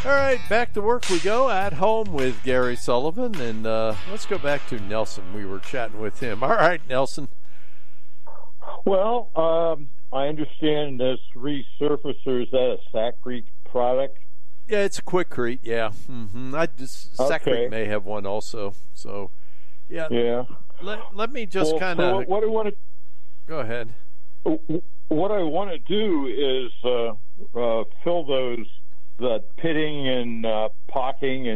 All right, back to work we go at home with Gary Sullivan. And let's go back to Nelson. We were chatting with him. All right, Nelson. Well, I understand this resurfacer, is that a Sakrete product? Yeah, it's a Quikrete, yeah. Mm-hmm. Sakrete may have one also. So, yeah. Yeah. Let me just kind of... What I want to... Go ahead. What I want to do is fill the pitting and pocking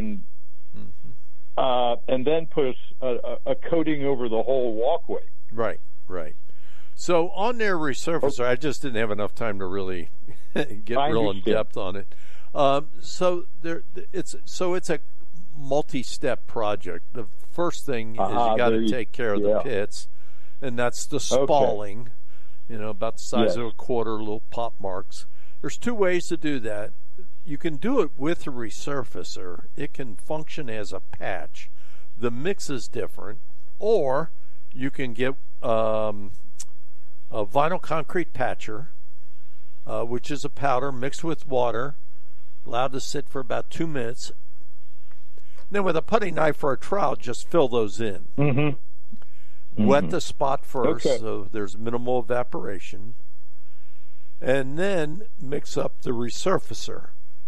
and then put a coating over the whole walkway. Right. So on their resurfacer, I just didn't have enough time to really get real in depth on it. So it's a multi-step project. The first thing is you got to take care of the pits, and that's the spalling. Okay. About the size of a quarter, little pop marks. There's two ways to do that. You can do it with a resurfacer. It can function as a patch. The mix is different, or you can get a vinyl concrete patcher, which is a powder mixed with water, allowed to sit for about 2 minutes. Then with a putty knife or a trowel, just fill those in. Wet the spot first, so there's minimal evaporation. And then mix up the resurfacer.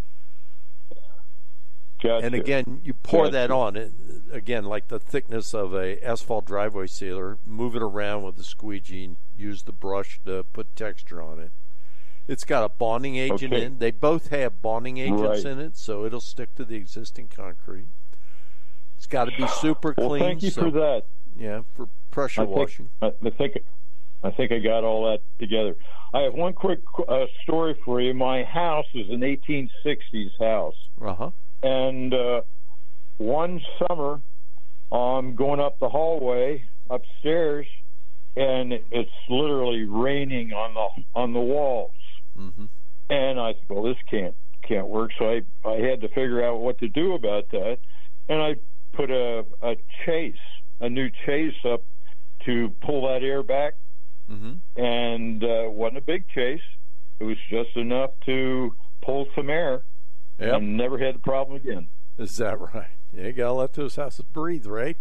Gotcha. And again, you pour that on it, again, like the thickness of a asphalt driveway sealer. Move it around with the squeegee and use the brush to put texture on it. It's got a bonding agent in. They both have bonding agents in it, so it'll stick to the existing concrete. It's got to be super clean. Well, thank you for that. Yeah, for pressure washing. I think I got all that together. I have one quick story for you. My house is an 1860s house. And one summer, I'm going up the hallway upstairs, and it's literally raining on the walls. And I thought, well, this can't work. So I had to figure out what to do about that, and I put a new chase up to pull that air back. And wasn't a big chase. It was just enough to pull some air. And never had the problem again. Is that right? You gotta let those houses breathe, right?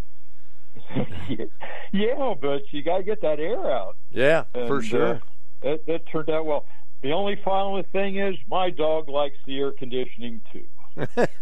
Yeah, but you gotta get that air out. Yeah, for sure. That turned out well. The only final thing is my dog likes the air conditioning too.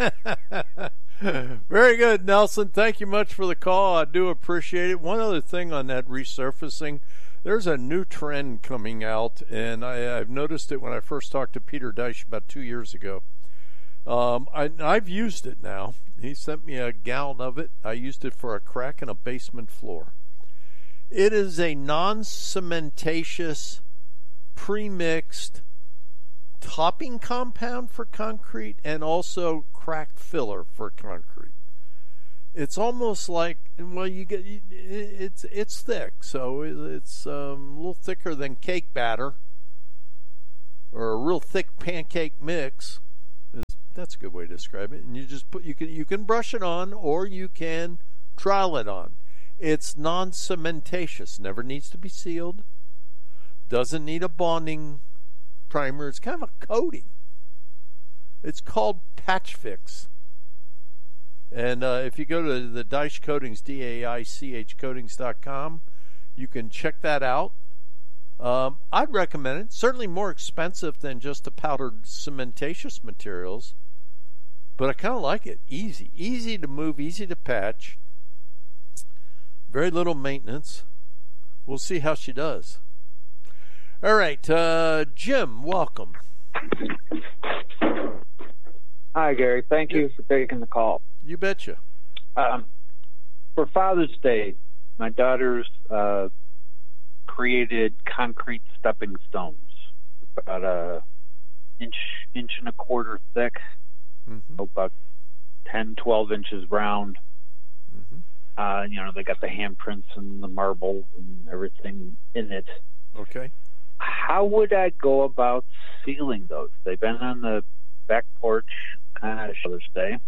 Very good, Nelson. Thank you much for the call. I do appreciate it. One other thing on that resurfacing, there's a new trend coming out, and I've noticed it when I first talked to Peter Deich about 2 years ago. I've used it now. He sent me a gallon of it. I used it for a crack in a basement floor. It is a non-cementatious, pre-mixed topping compound for concrete and also cracked filler for concrete. It's almost like, well, it's thick, so it's a little thicker than cake batter or a real thick pancake mix. That's a good way to describe it. And you just you can brush it on, or you can trowel it on. It's non-cementatious, never needs to be sealed, doesn't need a bonding primer. It's kind of a coating. It's called Patch Fix. And if you go to the Deich Coatings, DAICH Coatings.com, you can check that out. I'd recommend it. Certainly more expensive than just the powdered cementatious materials, but I kind of like it. Easy to move, easy to patch. Very little maintenance. We'll see how she does. All right, Jim, welcome. Hi, Gary. Thank you for taking the call. You betcha. For Father's Day, my daughters created concrete stepping stones, about an inch and a quarter thick, about 10, 12 inches round. They got the handprints and the marble and everything in it. Okay. How would I go about sealing those? They've been on the back porch kind of Father's Day.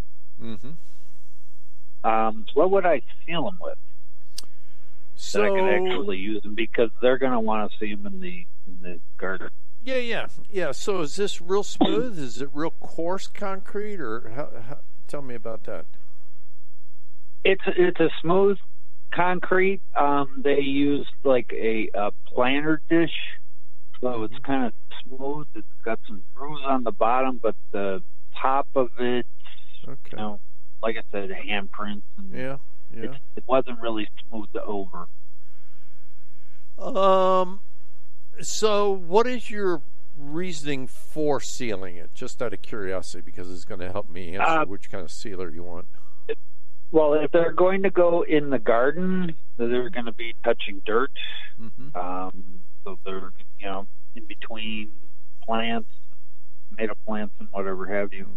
What would I seal them with? So I can actually use them, because they're going to want to see them in the garden. Yeah. So is this real smooth? Is it real coarse concrete, or how, tell me about that? It's a smooth concrete. They use like a planter dish, so it's kind of smooth. It's got some grooves on the bottom, but the top of it, like I said, handprints. And it wasn't really smoothed over. So what is your reasoning for sealing it? Just out of curiosity, because it's going to help me answer which kind of sealer you want. Well, if they're going to go in the garden, they're going to be touching dirt. So they're, in between plants, tomato plants, and whatever have you.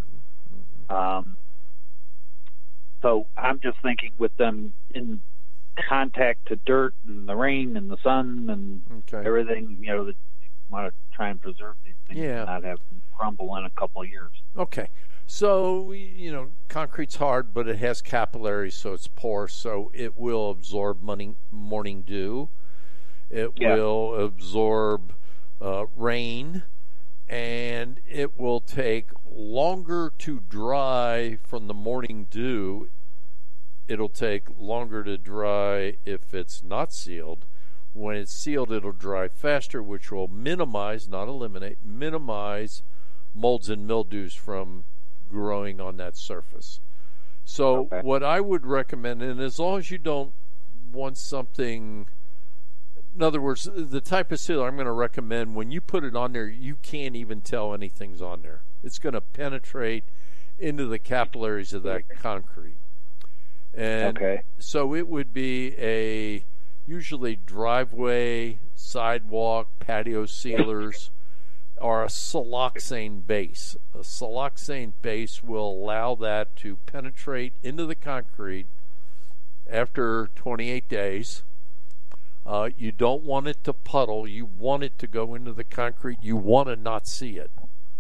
So I'm just thinking with them in contact to dirt and the rain and the sun and everything, that you want to try and preserve these things and not have them crumble in a couple of years. Okay. So, concrete's hard, but it has capillaries, so it's porous, so it will absorb morning dew. It will absorb rain, and it will take longer to dry from the morning dew. It'll take longer to dry if it's not sealed. When it's sealed, it'll dry faster, which will minimize, not eliminate, minimize molds and mildews from growing on that surface. So what I would recommend, and as long as you don't want something, in other words, the type of sealer I'm going to recommend, when you put it on there, you can't even tell anything's on there. It's going to penetrate into the capillaries of that concrete. And so it would be a usually driveway, sidewalk, patio sealers, or a siloxane base. A siloxane base will allow that to penetrate into the concrete after 28 days. You don't want it to puddle. You want it to go into the concrete. You want to not see it.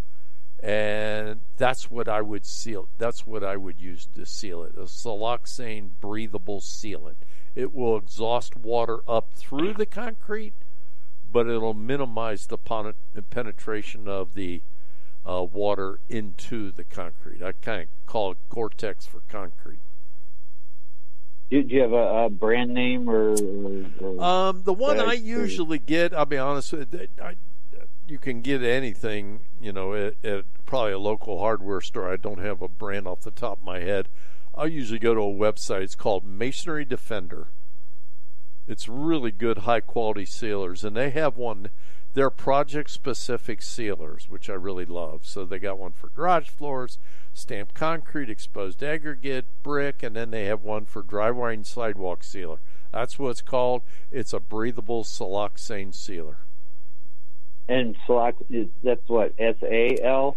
And that's what I would seal. That's what I would use to seal it. A siloxane breathable sealant. It will exhaust water up through the concrete, but it'll minimize the penetration of the water into the concrete. I kind of call it Gore-Tex for concrete. Do you have a brand name or the one I usually get, I'll be honest with you, you can get anything, at probably a local hardware store. I don't have a brand off the top of my head. I usually go to a website. It's called Masonry Defender. It's really good, high-quality sealers, and they have one. They're project-specific sealers, which I really love. So they got one for garage floors, stamped concrete, exposed aggregate, brick, and then they have one for driveway and sidewalk sealer. That's what it's called. It's a breathable siloxane sealer. And that's what, S-A-L?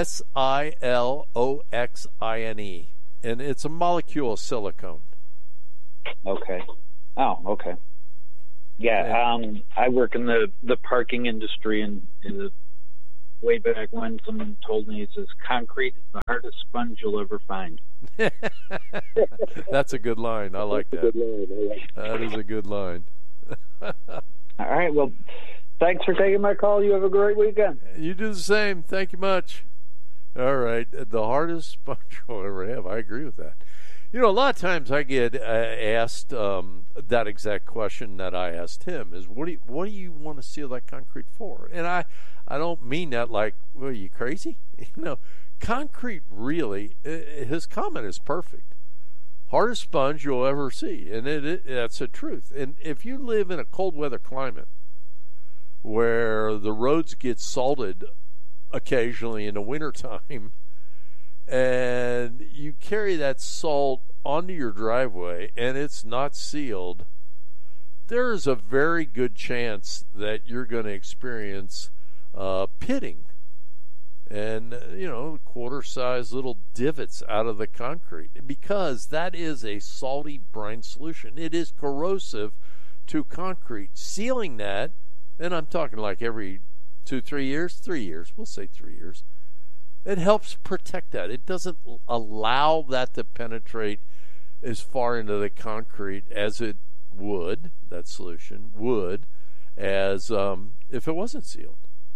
S-I-L-O-X-I-N-E. And it's a molecule of silicone. Okay. Oh, okay. Yeah, I work in the parking industry, and way back when someone told me, he says, concrete is the hardest sponge you'll ever find. That's a good line. I like that. That is a good line. All right, well, thanks for taking my call. You have a great weekend. You do the same. Thank you much. All right. The hardest sponge you'll ever have. I agree with that. A lot of times I get asked that exact question that I asked him is, what do you want to seal that concrete for? And I don't mean that like, well, are you crazy? Concrete really, his comment is perfect. Hardest sponge you'll ever see. And that's the truth. And if you live in a cold weather climate where the roads get salted occasionally in the wintertime, and you carry that salt onto your driveway and it's not sealed, there is a very good chance that you're going to experience pitting and quarter-sized little divots out of the concrete, because that is a salty brine solution. It is corrosive to concrete. Sealing that, and I'm talking like every 3 years, we'll say 3 years, it helps protect that. It doesn't allow that to penetrate as far into the concrete as it would, that solution would, as if it wasn't sealed.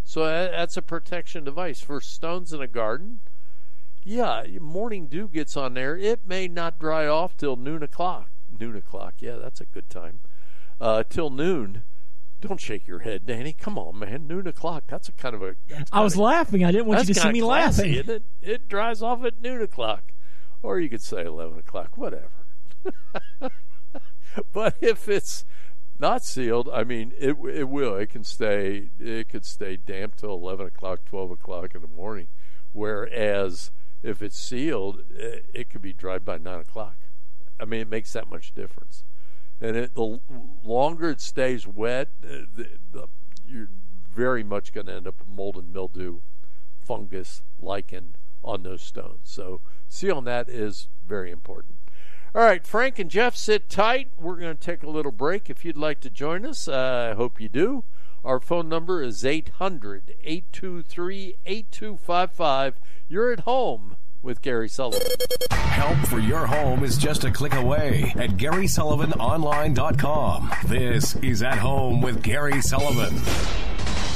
So that's a protection device for stones in a garden. Yeah, morning dew gets on there. It may not dry off till noon o'clock. Noon o'clock, yeah, that's a good time. Till noon. Don't shake your head, Danny. Come on, man. Noon o'clock. That's a kind of a... I was laughing. I didn't want you to see me laughing. Isn't it? It dries off at noon o'clock. Or you could say 11 o'clock, whatever. But if it's not sealed, I mean, it will. It could stay damp till 11 o'clock, 12 o'clock in the morning. Whereas if it's sealed, it could be dry by 9 o'clock. I mean, it makes that much difference. And the longer it stays wet, you're very much going to end up with mold and mildew, fungus, lichen on those stones. So sealing that is very important. All right, Frank and Jeff, sit tight. We're going to take a little break. If you'd like to join us, I hope you do. Our phone number is 800-823-8255. You're at home with Gary Sullivan. Help for your home is just a click away at GarySullivanOnline.com. This is At Home with Gary Sullivan.